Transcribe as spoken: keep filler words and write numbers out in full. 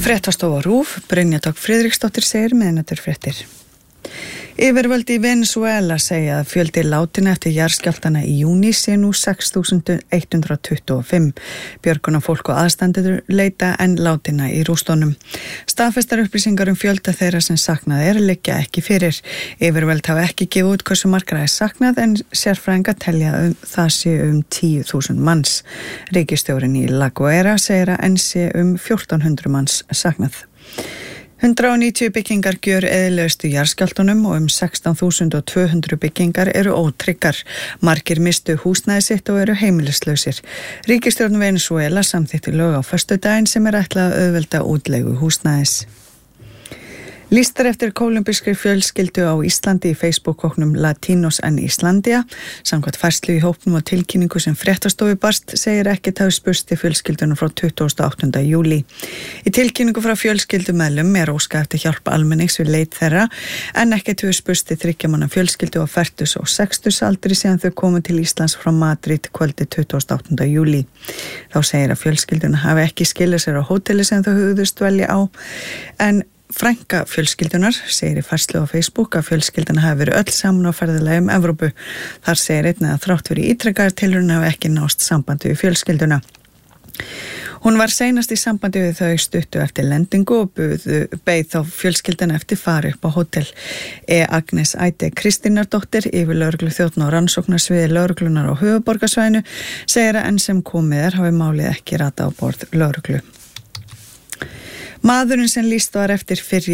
Fréttastofa RÚV, Brynja Dögg Friðriksdóttir segir miðnæturfréttir. Yfirvöld í Venesúela segja að fjöldi látinna eftir jarðskjálftana í júní sé nú sex þúsund hundrað tuttugu og fimm. Björgunarfólk og aðstandendur leita enn látinna í rústunum. Staðfestar upplýsingar um fjölda þeirra sem saknað er liggja ekki fyrir. Yfirvöld hafa ekki gefið út hversu margra er saknað en sérfræðingar telja um það sé um tíu þúsund manns. Ríkisstjórinn í La Guaira segir að enn sé um fjórtán hundruð manns saknað. hundrað og níutíu byggingar gjör eyðilegustu jarðskjálftunum og um sextán þúsund tvö hundruð byggingar eru ótryggar. Margir mistu húsnæði sitt og eru heimilislausir. Ríkisstjórn Venesúela samþykkti lög á föstudaginn sem er ætlað að auðvelda útleigu húsnæðis. Lýst er eftir kólumbískri fjölskyldu á Íslandi í Facebook-hóknum Latinos en Íslandia. Samkvæmt færslu í hópnum og tilkynningu sem fréttastofu barst segir ekkert hafi spurst til fjölskyldunum frá tuttugasta og áttunda júlí. Í tilkynningu frá fjölskyldumeðlum er óskað eftir hjálp almennings við leit þeirra en ekkert hefur spurst til þriggja manna fjölskyldu á fertugs og sextugsaldri síðan þau komu til Íslands frá Madrid kvöldi tuttugasta og áttunda júlí. Þá segir að fjölskylduna hafi ekki skilað sér á hóteli sem þau hugðust dvelja á en frænka fjölskyldunar segir í færslu á Facebook að fjölskylduna hafi verið öll saman á ferðalagi um Evrópu. Þar segir einnig að þrátt fyrir ítrekkaðar tilraunir hafi ekki nást sambandi við fjölskylduna. Hún var seinast í sambandi við þau stuttu eftir lendingu og beið þá fjölskylduna eftir fari upp á hótel. E. Agnes Æti Kristínardóttir, yfirlögreglu þjónn og rannsóknarsviði lögreglunar á höfuðborgarsvæðinu, segir að enn sem komið er hafi málið ekki ratað á borð lögreglu. Maðurinn sem lýst var eftir fyrr í